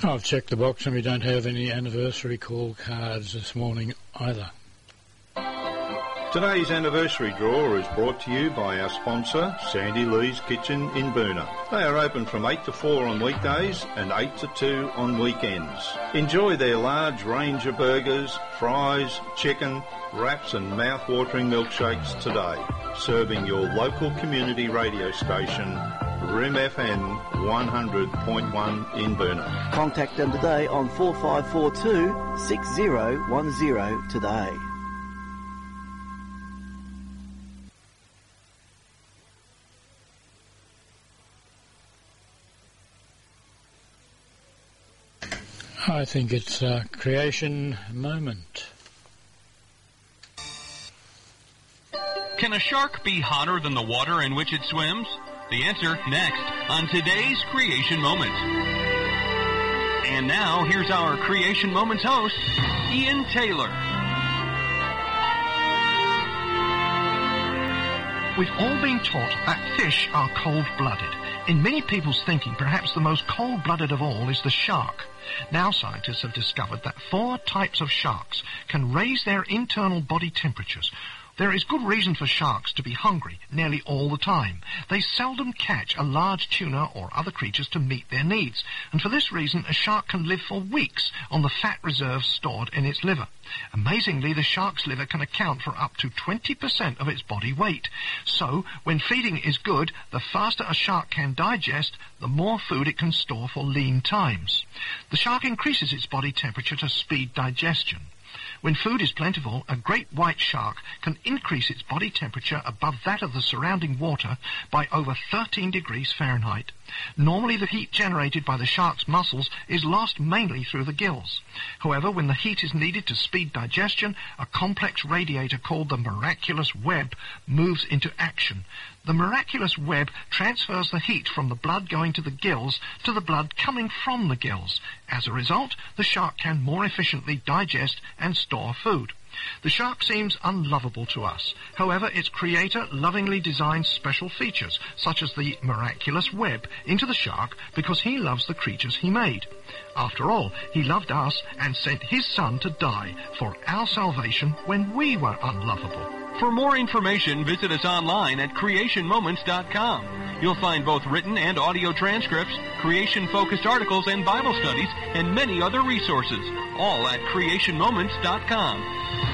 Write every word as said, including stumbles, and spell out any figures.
I've checked the box and we don't have any anniversary call cards this morning either. Today's anniversary draw is brought to you by our sponsor, Sandy Lee's Kitchen in Boonah. They are open from eight to four on weekdays and eight to two on weekends. Enjoy their large range of burgers, fries, chicken, wraps and mouth-watering milkshakes today. Serving your local community radio station, R I M F M one hundred point one in Boonah. Contact them today on four five four two, six zero one zero today. I think it's a creation moment. Can a shark be hotter than the water in which it swims? The answer next on today's Creation Moment. And now, here's our Creation Moments host, Ian Taylor. We've all been taught that fish are cold-blooded. In many people's thinking, perhaps the most cold-blooded of all is the shark. Now scientists have discovered that four types of sharks can raise their internal body temperatures. There is good reason for sharks to be hungry nearly all the time. They seldom catch a large tuna or other creatures to meet their needs, and for this reason a shark can live for weeks on the fat reserves stored in its liver. Amazingly, the shark's liver can account for up to twenty percent of its body weight. So, when feeding is good, the faster a shark can digest, the more food it can store for lean times. The shark increases its body temperature to speed digestion. When food is plentiful, a great white shark can increase its body temperature above that of the surrounding water by over thirteen degrees Fahrenheit. Normally, the heat generated by the shark's muscles is lost mainly through the gills. However, when the heat is needed to speed digestion, a complex radiator called the miraculous web moves into action. The miraculous web transfers the heat from the blood going to the gills to the blood coming from the gills. As a result, the shark can more efficiently digest and store food. The shark seems unlovable to us. However, its creator lovingly designed special features, such as the miraculous web, into the shark because he loves the creatures he made. After all, he loved us and sent his son to die for our salvation when we were unlovable. For more information, visit us online at creation moments dot com. You'll find both written and audio transcripts, creation-focused articles and Bible studies, and many other resources, all at creation moments dot com.